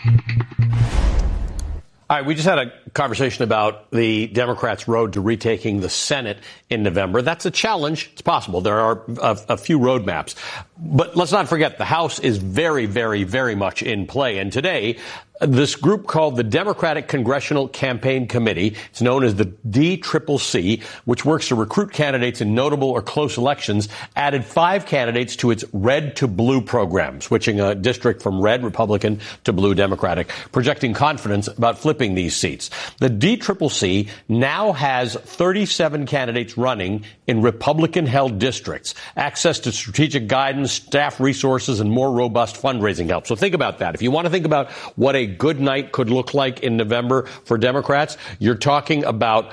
All right, we just had a conversation about the Democrats' road to retaking the Senate in November. That's a challenge. It's possible. There are a few roadmaps. But let's not forget, the House is very, very, very much in play. And today, this group called the Democratic Congressional Campaign Committee, it's known as the DCCC, which works to recruit candidates in notable or close elections, added 5 candidates to its red to blue program, switching a district from red Republican to blue Democratic, projecting confidence about flipping these seats. The DCCC now has 37 candidates running in Republican-held districts, access to strategic guidance, staff resources, and more robust fundraising help. So think about that. If you want to think about what a good night could look like in November for Democrats, you're talking about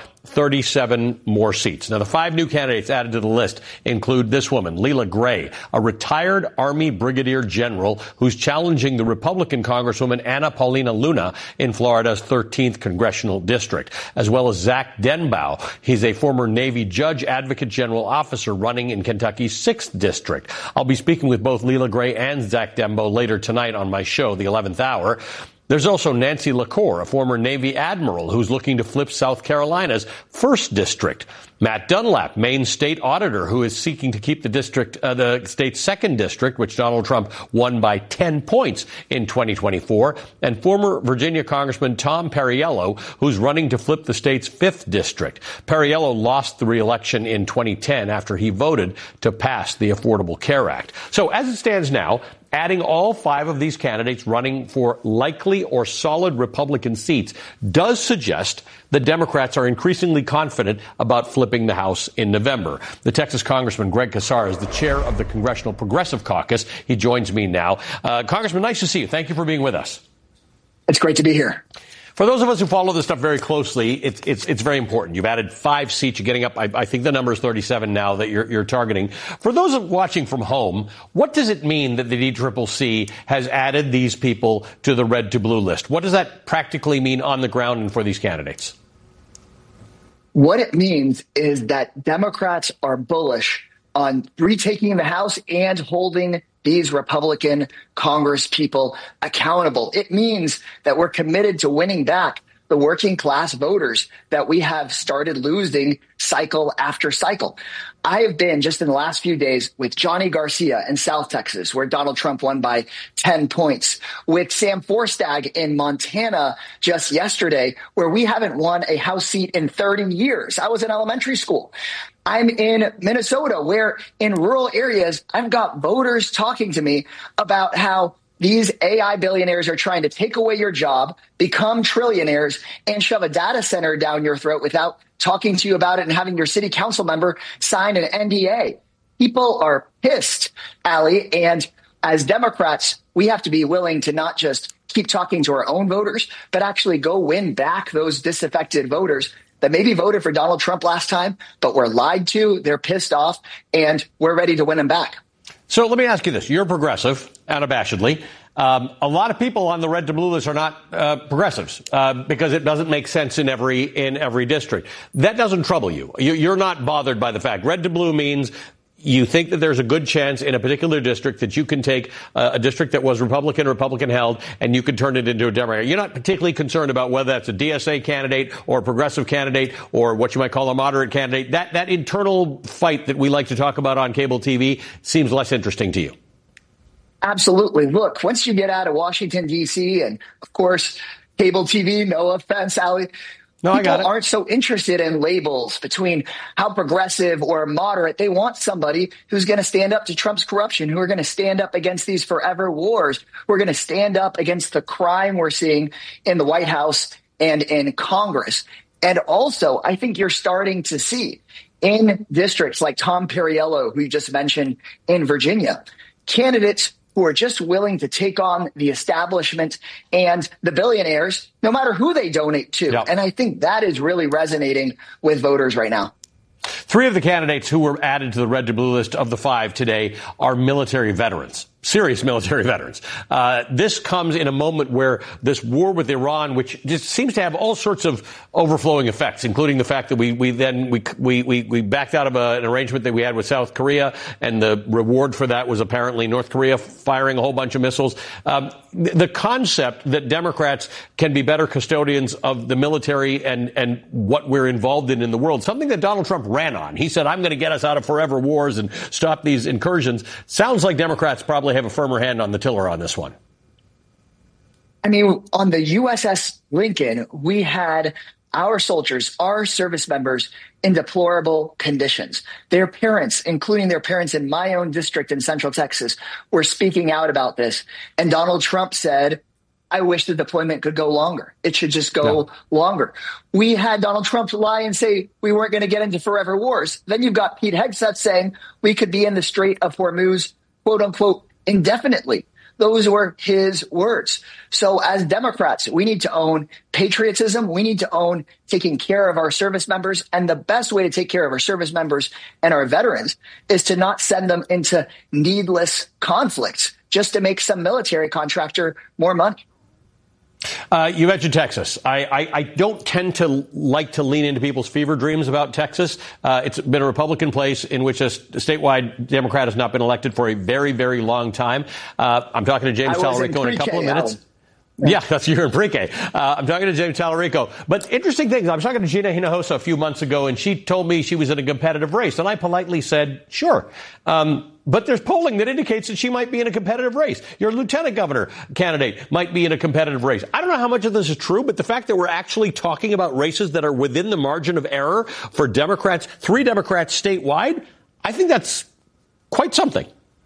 37 more seats. Now, the 5 new candidates added to the list include this woman, Leila Gray, a retired Army brigadier general who's challenging the Republican Congresswoman Anna Paulina Luna in Florida's 13th congressional district, as well as Zach Denbow. He's a former Navy judge, advocate general officer running in Kentucky's 6th district. I'll be speaking with both Leila Gray and Zach Denbow later tonight on my show, The 11th Hour. There's also Nancy LaCour, a former Navy admiral who's looking to flip South Carolina's 1st district. Matt Dunlap, Maine state auditor, who is seeking to keep the state's 2nd district, which Donald Trump won by 10 points in 2024. And former Virginia Congressman Tom Perriello, who's running to flip the state's 5th district. Perriello lost the re-election in 2010 after he voted to pass the Affordable Care Act. So as it stands now, adding all 5 of these candidates running for likely or solid Republican seats does suggest the Democrats are increasingly confident about flipping the House in November. The Texas Congressman Greg Casar is the chair of the Congressional Progressive Caucus. He joins me now. Congressman, nice to see you. Thank you for being with us. It's great to be here. For those of us who follow this stuff very closely, it's very important. You've added 5 seats. You're getting up. I think the number is 37 now that you're targeting. For those watching from home, what does it mean that the DCCC has added these people to the red to blue list? What does that practically mean on the ground and for these candidates? What it means is that Democrats are bullish on retaking the House and holding these Republican Congress people accountable. It means that we're committed to winning back the working class voters that we have started losing cycle after cycle. I have been just in the last few days with Johnny Garcia in South Texas, where Donald Trump won by 10 points, with Sam Forstag in Montana just yesterday, where we haven't won a House seat in 30 years. I was in elementary school. I'm in Minnesota, where in rural areas, I've got voters talking to me about how these AI billionaires are trying to take away your job, become trillionaires, and shove a data center down your throat without talking to you about it and having your city council member sign an NDA. People are pissed, Allie, and as Democrats, we have to be willing to not just keep talking to our own voters, but actually go win back those disaffected voters that maybe voted for Donald Trump last time, but were lied to, they're pissed off, and we're ready to win them back. So let me ask you this. You're progressive, unabashedly. A lot of people on the red to blue list are not progressives because it doesn't make sense in every district. That doesn't trouble you. You're not bothered by the fact. Red to blue means you think that there's a good chance in a particular district that you can take a district that was Republican held, and you could turn it into a Democrat. You're not particularly concerned about whether that's a DSA candidate or a progressive candidate or what you might call a moderate candidate. That internal fight that we like to talk about on cable TV seems less interesting to you. Absolutely. Look, once you get out of Washington, D.C., and of course, cable TV, no offense, Allie, no, people aren't so interested in labels between how progressive or moderate. They want somebody who's going to stand up to Trump's corruption, who are going to stand up against these forever wars, who are going to stand up against the crime we're seeing in the White House and in Congress. And also, I think you're starting to see in districts like Tom Perriello, who you just mentioned in Virginia, candidates who are just willing to take on the establishment and the billionaires, no matter who they donate to. Yep. And I think that is really resonating with voters right now. 3 of the candidates who were added to the red to blue list of the 5 today are military veterans. serious military veterans. This comes in a moment where this war with Iran, which just seems to have all sorts of overflowing effects, including the fact that we backed out of an arrangement that we had with South Korea, and the reward for that was apparently North Korea firing a whole bunch of missiles. The concept that Democrats can be better custodians of the military and what we're involved in the world, something that Donald Trump ran on. He said, I'm going to get us out of forever wars and stop these incursions. Sounds like Democrats probably have a firmer hand on the tiller on this one. I mean, on the USS Lincoln, we had our soldiers, our service members in deplorable conditions. Their parents, including their parents in my own district in Central Texas, were speaking out about this. And Donald Trump said, I wish the deployment could go longer. It should just go longer. We had Donald Trump lie and say we weren't going to get into forever wars. Then you've got Pete Hegseth saying we could be in the Strait of Hormuz, quote unquote, indefinitely. Those were his words. So as Democrats, we need to own patriotism. We need to own taking care of our service members. And the best way to take care of our service members and our veterans is to not send them into needless conflicts just to make some military contractor more money. You mentioned Texas. I don't tend to like to lean into people's fever dreams about Texas. It's been a Republican place in which a statewide Democrat has not been elected for a very, very long time. I'm talking to James Tallarico in a couple of minutes. Yeah, you're in pre-K. I'm talking to James Tallarico. But interesting things. I was talking to Gina Hinojosa a few months ago, and she told me she was in a competitive race. And I politely said, sure. But there's polling that indicates that she might be in a competitive race. Your lieutenant governor candidate might be in a competitive race. I don't know how much of this is true, but the fact that we're actually talking about races that are within the margin of error for Democrats, 3 Democrats statewide, I think that's quite something.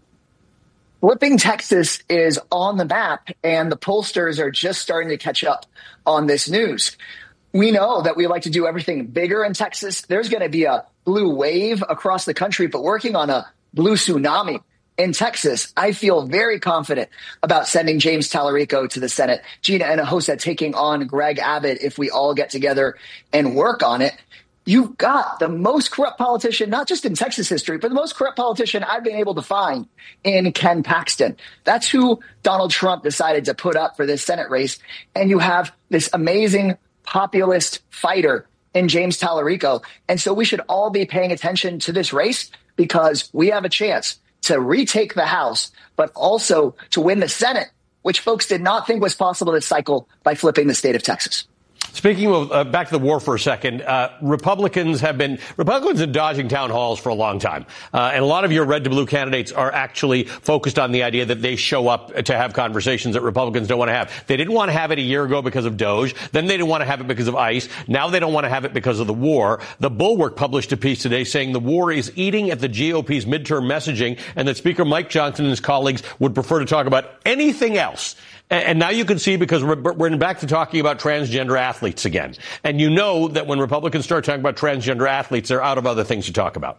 Flipping Texas is on the map, and the pollsters are just starting to catch up on this news. We know that we like to do everything bigger in Texas. There's going to be a blue wave across the country, but working on a blue tsunami in Texas. I feel very confident about sending James Tallarico to the Senate, Gina Hinojosa taking on Greg Abbott if we all get together and work on it. You've got the most corrupt politician, not just in Texas history, but the most corrupt politician I've been able to find in Ken Paxton. That's who Donald Trump decided to put up for this Senate race. And you have this amazing populist fighter in James Tallarico. And so we should all be paying attention to this race because we have a chance to retake the House, but also to win the Senate, which folks did not think was possible this cycle by flipping the state of Texas. Speaking of back to the war for a second, Republicans have been dodging town halls for a long time. And a lot of your red to blue candidates are actually focused on the idea that they show up to have conversations that Republicans don't want to have. They didn't want to have it a year ago because of Doge. Then they didn't want to have it because of ICE. Now they don't want to have it because of the war. The Bulwark published a piece today saying the war is eating at the GOP's midterm messaging and that Speaker Mike Johnson and his colleagues would prefer to talk about anything else. And now you can see, because we're back to talking about transgender athletes again. And you know that when Republicans start talking about transgender athletes, they're out of other things to talk about.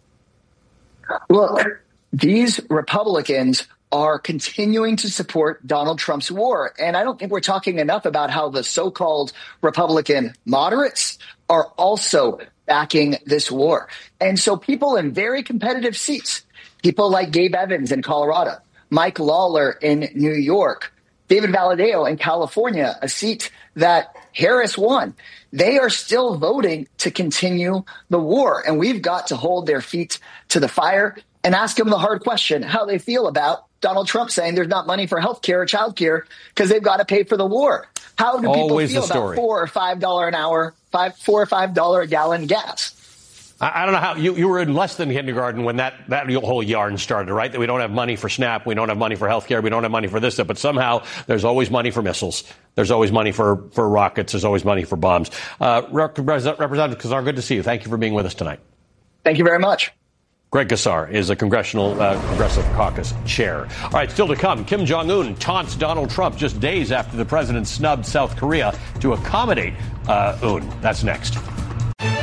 Look, these Republicans are continuing to support Donald Trump's war. And I don't think we're talking enough about how the so-called Republican moderates are also backing this war. And so people in very competitive seats, people like Gabe Evans in Colorado, Mike Lawler in New York, David Valadao in California, a seat that Harris won, they are still voting to continue the war. And we've got to hold their feet to the fire and ask them the hard question, how they feel about Donald Trump saying there's not money for health care or child care because they've got to pay for the war. How do people feel about $4 or $5 an hour, $4 or $5 a gallon gas? I don't know how you were in less than kindergarten when that whole yarn started, right? That we don't have money for SNAP, we don't have money for health care, we don't have money for this stuff, but somehow there's always money for missiles. There's always money for rockets. There's always money for bombs. Representative Casar, good to see you. Thank you for being with us tonight. Thank you very much. Greg Casar is a congressional Progressive Caucus chair. All right, still to come, Kim Jong-un taunts Donald Trump just days after the president snubbed South Korea to accommodate Un. That's next.